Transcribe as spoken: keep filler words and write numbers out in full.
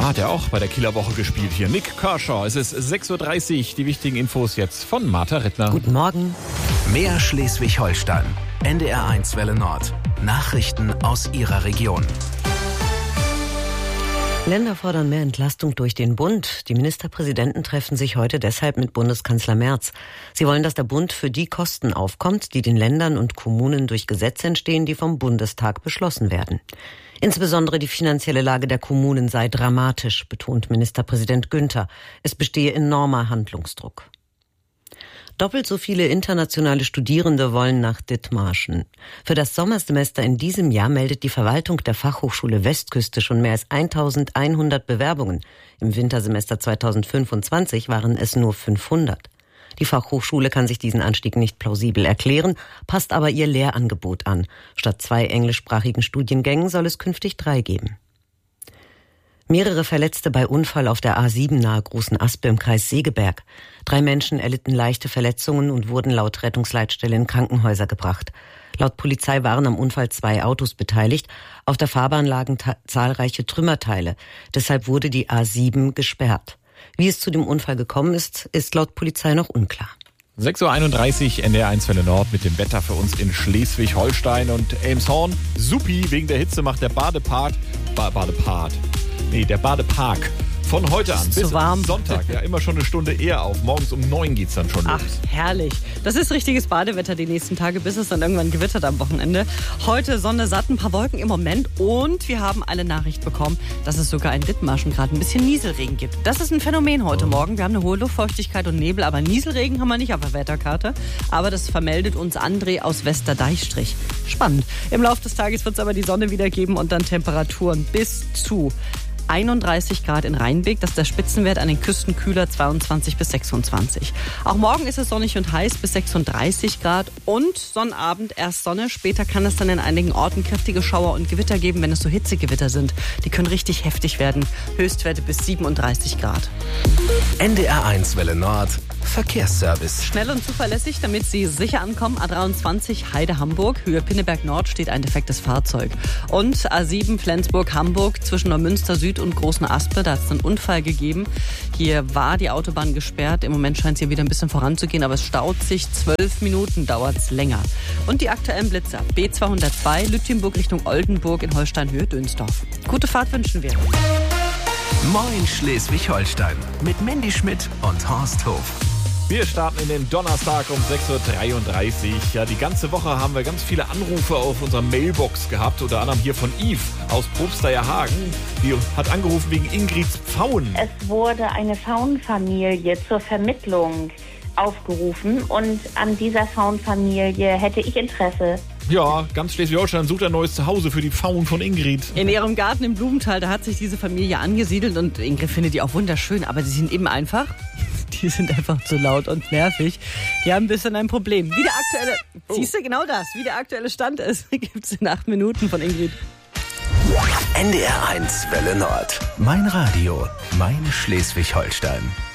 Ja, hat er auch bei der Kieler Woche gespielt hier. Nick Kershaw. Es ist sechs Uhr dreißig. Die wichtigen Infos jetzt von Martha Rittner. Guten Morgen. Mehr Schleswig-Holstein. N D R eins Welle Nord. Nachrichten aus Ihrer Region. Länder fordern mehr Entlastung durch den Bund. Die Ministerpräsidenten treffen sich heute deshalb mit Bundeskanzler Merz. Sie wollen, dass der Bund für die Kosten aufkommt, die den Ländern und Kommunen durch Gesetze entstehen, die vom Bundestag beschlossen werden. Insbesondere die finanzielle Lage der Kommunen sei dramatisch, betont Ministerpräsident Günther. Es bestehe enormer Handlungsdruck. Doppelt so viele internationale Studierende wollen nach Dithmarschen. Für das Sommersemester in diesem Jahr meldet die Verwaltung der Fachhochschule Westküste schon mehr als eintausendeinhundert Bewerbungen. Im Wintersemester zweitausendfünfundzwanzig waren es nur fünfhundert. Die Fachhochschule kann sich diesen Anstieg nicht plausibel erklären, passt aber ihr Lehrangebot an. Statt zwei englischsprachigen Studiengängen soll es künftig drei geben. Mehrere Verletzte bei Unfall auf der A sieben nahe Großen Aspe im Kreis Segeberg. Drei Menschen erlitten leichte Verletzungen und wurden laut Rettungsleitstelle in Krankenhäuser gebracht. Laut Polizei waren am Unfall zwei Autos beteiligt. Auf der Fahrbahn lagen ta- zahlreiche Trümmerteile. Deshalb wurde die A sieben gesperrt. Wie es zu dem Unfall gekommen ist, ist laut Polizei noch unklar. sechs Uhr einunddreißig, N D R eins Welle Nord mit dem Wetter für uns in Schleswig-Holstein und Elmshorn. Supi, wegen der Hitze macht der Badepart, ba- Badepart, nee, der Badepark von heute an bis warm. Sonntag, ja, immer schon eine Stunde eher auf. Morgens um neun geht's dann schon los. Ach, herrlich. Das ist richtiges Badewetter die nächsten Tage, bis es dann irgendwann gewittert am Wochenende. Heute Sonne satt, ein paar Wolken im Moment und wir haben eine Nachricht bekommen, dass es sogar in Dithmarschen gerade ein bisschen Nieselregen gibt. Das ist ein Phänomen heute Morgen. Wir haben eine hohe Luftfeuchtigkeit und Nebel, aber Nieselregen haben wir nicht auf der Wetterkarte. Aber das vermeldet uns André aus Westerdeichstrich. Spannend. Im Laufe des Tages wird es aber die Sonne wieder geben und dann Temperaturen bis zu einunddreißig Grad in Rheinbeck, das ist der Spitzenwert, an den Küsten kühler zweiundzwanzig bis sechsundzwanzig. Auch morgen ist es sonnig und heiß bis sechsunddreißig Grad und Sonnabend erst Sonne. Später kann es dann in einigen Orten kräftige Schauer und Gewitter geben, wenn es so Hitzegewitter sind. Die können richtig heftig werden. Höchstwerte bis siebenunddreißig Grad. N D R eins Welle Nord. Verkehrsservice. Schnell und zuverlässig, damit Sie sicher ankommen. A dreiundzwanzig Heide-Hamburg, Höhe Pinneberg Nord steht ein defektes Fahrzeug. Und A sieben Flensburg-Hamburg zwischen Neumünster Süd und Großen Aspe, da hat es einen Unfall gegeben. Hier war die Autobahn gesperrt. Im Moment scheint es hier wieder ein bisschen voranzugehen, aber es staut sich. Zwölf Minuten dauert es länger. Und die aktuellen Blitzer. B zweihundertzwei, Lütjenburg Richtung Oldenburg in Holstein-Höhe Dönsdorf. Gute Fahrt wünschen wir. Moin Schleswig-Holstein mit Mandy Schmidt und Horst Hof. Wir starten in den Donnerstag um sechs Uhr dreiunddreißig. Ja, die ganze Woche haben wir ganz viele Anrufe auf unserer Mailbox gehabt. Unter anderem hier von Yves aus Probsteierhagen. Die hat angerufen wegen Ingrids Pfauen. Es wurde eine Pfauenfamilie zur Vermittlung aufgerufen und an dieser Pfauenfamilie hätte ich Interesse. Ja, ganz Schleswig-Holstein sucht ein neues Zuhause für die Pfauen von Ingrid. In ihrem Garten im Blumenthal, da hat sich diese Familie angesiedelt und Ingrid findet die auch wunderschön, aber sie sind eben einfach, die sind einfach zu laut und nervig. Die haben ein bisschen ein Problem. Wie der aktuelle, oh. Siehst du genau das, wie der aktuelle Stand ist, gibt es in acht Minuten von Ingrid. N D R eins Welle Nord. Mein Radio, mein Schleswig-Holstein.